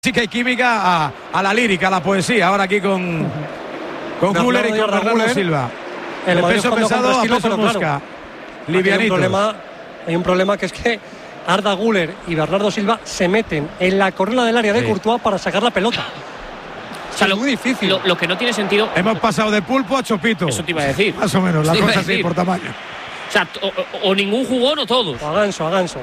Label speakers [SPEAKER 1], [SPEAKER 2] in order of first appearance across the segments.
[SPEAKER 1] Sí que hay química a la lírica, a la poesía. Ahora aquí con Güler y con Bernardo Silva. El peso pesado a peso mosca. Livianito.
[SPEAKER 2] Hay un problema que es que Arda Güler y Bernardo Silva se meten en la corona del área de Courtois para sacar la pelota.
[SPEAKER 3] O sea,
[SPEAKER 2] es muy difícil.
[SPEAKER 3] Lo que no tiene sentido.
[SPEAKER 1] Hemos pasado de pulpo a chopito.
[SPEAKER 3] Eso te iba a decir.
[SPEAKER 1] Más o menos, la cosa así por tamaño.
[SPEAKER 3] O sea, o ningún jugón o todos.
[SPEAKER 2] A ganso.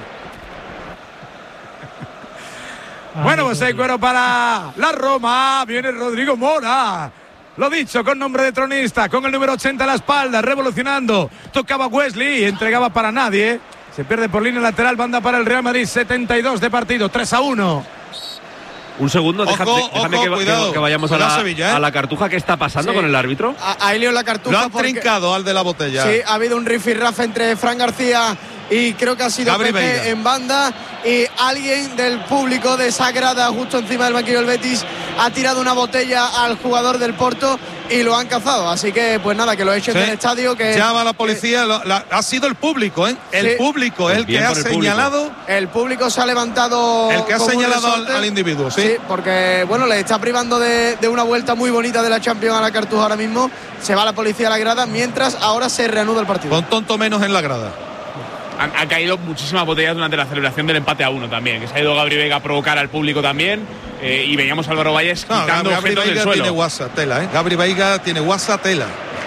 [SPEAKER 1] Bueno, pues hay cuero para la Roma. Viene Rodrigo Mora. Lo dicho, con nombre de tronista, con el número 80 a la espalda, revolucionando. Tocaba Wesley y entregaba para nadie. Se pierde por línea lateral, banda para el Real Madrid. 72 de partido, 3-1.
[SPEAKER 4] Un segundo, déjame que vayamos a la Cartuja. ¿Qué está pasando con el árbitro?
[SPEAKER 5] Ahí leo la Cartuja.
[SPEAKER 6] Lo han trincado al de la botella.
[SPEAKER 5] Sí, ha habido un rifirrafe entre Fran García y creo que ha sido Pepe en banda, y alguien del público de esa grada justo encima del banquillo del Betis ha tirado una botella al jugador del Porto y lo han cazado, así que pues nada, que lo echen del estadio, que
[SPEAKER 6] llama a la policía. Ha sido el público, el público es el que ha señalado.
[SPEAKER 5] El público se ha levantado,
[SPEAKER 6] el que ha señalado al individuo, sí,
[SPEAKER 5] porque bueno, le está privando de una vuelta muy bonita de la Champions a la Cartuja ahora mismo. Se va la policía a la grada, mientras ahora se reanuda el partido.
[SPEAKER 6] Con tonto menos en la grada.
[SPEAKER 7] Han caído muchísimas botellas durante la celebración del empate a 1 también, que se ha ido Gabri Veiga a provocar al público también, y veíamos a Álvaro Valles quitando objetos del suelo.
[SPEAKER 6] Tiene guasa tela, Gabri Veiga tiene guasa tela.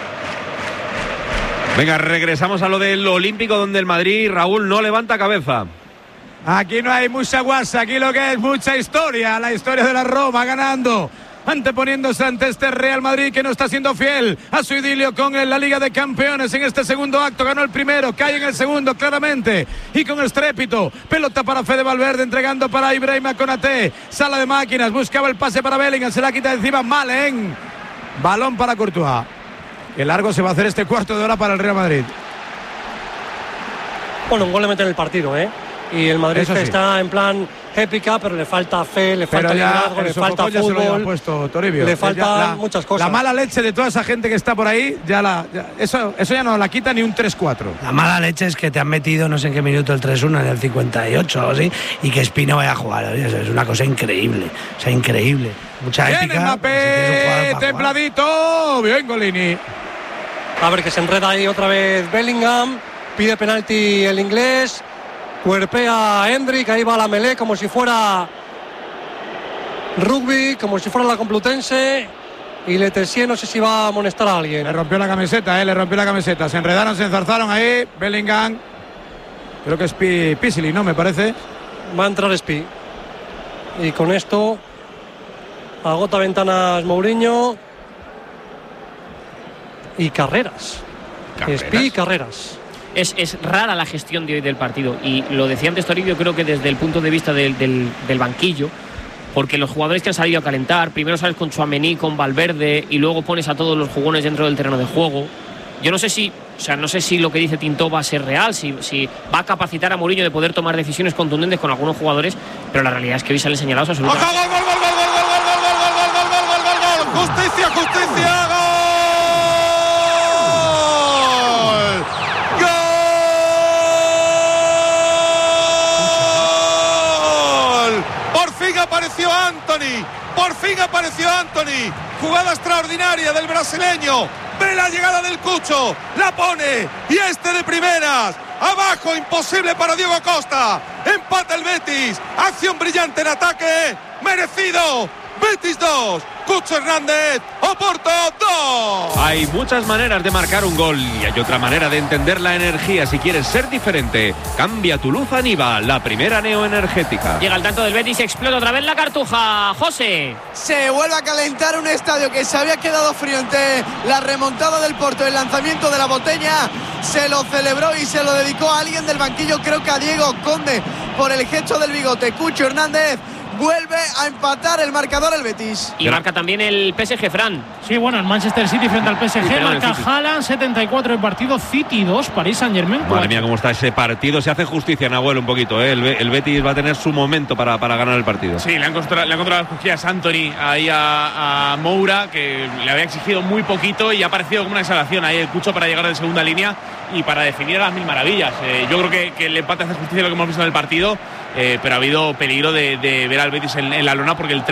[SPEAKER 4] Venga, regresamos a lo del Olímpico, donde el Madrid, Raúl, no levanta cabeza.
[SPEAKER 1] Aquí no hay mucha guasa, aquí lo que es mucha historia, la historia de la Roma ganando, anteponiéndose ante este Real Madrid que no está siendo fiel a su idilio con la Liga de Campeones. En este segundo acto ganó el primero, cae en el segundo claramente y con estrépito. Pelota para Fede Valverde, entregando para Ibrahima Konaté, sala de máquinas, buscaba el pase para Bellingham, se la quita de encima Malen, balón para Courtois. Qué largo se va a hacer este cuarto de hora para el Real Madrid.
[SPEAKER 2] Bueno, un gol le mete en el partido, y el Madrid está en plan épica, pero le falta fe, le falta liderazgo, le falta fútbol,
[SPEAKER 1] puesto Toribio.
[SPEAKER 2] Le faltan muchas cosas.
[SPEAKER 1] La mala leche de toda esa gente que está por ahí, eso ya no la quita ni un 3-4.
[SPEAKER 8] La mala leche es que te han metido no sé en qué minuto el 3-1, en el 58 o así, y que Espino vaya a jugar. Es una cosa increíble, increíble. Mucha épica.
[SPEAKER 1] Mbappé, templadito, bien Golini.
[SPEAKER 2] A ver, que se enreda ahí otra vez Bellingham, pide penalti el inglés. Cuerpea a Hendrik, ahí va la melé como si fuera rugby, como si fuera la Complutense. Y Letessier no sé si va a amonestar a alguien.
[SPEAKER 1] Le rompió la camiseta, se enredaron, se enzarzaron ahí. Bellingham, creo que es Pisili, ¿no? Me parece.
[SPEAKER 2] Va a entrar Spi. Y con esto agota ventanas Mourinho. Y Carreras. Spi y Carreras.
[SPEAKER 3] Es rara la gestión de hoy del partido, y lo decía antes Toribio, creo que desde el punto de vista del banquillo, porque los jugadores que han salido a calentar, primero sales con Tchouaméni, con Valverde, y luego pones a todos los jugones dentro del terreno de juego. Yo no sé si lo que dice Tintó va a ser real, si va a capacitar a Mourinho de poder tomar decisiones contundentes con algunos jugadores, pero la realidad es que hoy salen señalados absolutamente.
[SPEAKER 6] ¡Gol! ¡Justicia! Por fin apareció Anthony, jugada extraordinaria del brasileño, ve la llegada del Cucho, la pone y de primeras, abajo, imposible para Diego Costa, empata el Betis, acción brillante en ataque, merecido, Betis 2, Cucho Hernández, Oporto 2.
[SPEAKER 4] Hay muchas maneras de marcar un gol y hay otra manera de entender la energía. Si quieres ser diferente, cambia tu luz a Niva, la primera neoenergética.
[SPEAKER 3] Llega el tanto del Betis, explota otra vez la Cartuja. José.
[SPEAKER 5] Se vuelve a calentar un estadio que se había quedado frío ante la remontada del Porto. El lanzamiento de la botella se lo celebró y se lo dedicó a alguien del banquillo, creo que a Diego Conde, por el gesto del bigote. Cucho Hernández vuelve a empatar el marcador el Betis.
[SPEAKER 3] Y marca también el PSG, Fran.
[SPEAKER 9] Sí, bueno, el Manchester City frente al PSG, marca Haaland, 74 el partido, City 2, París Saint-Germain 4.
[SPEAKER 4] Madre mía, cómo está ese partido, se hace justicia, Nahuel, un poquito, el Betis va a tener su momento para ganar el partido.
[SPEAKER 7] Sí, le han encontrado las cosquillas a Anthony ahí a Moura, que le había exigido muy poquito y ha parecido como una exhalación ahí el Cucho para llegar de segunda línea y para definir a las mil maravillas. Yo creo que el empate hace justicia a lo que hemos visto en el partido pero ha habido peligro de ver al Betis en la lona porque el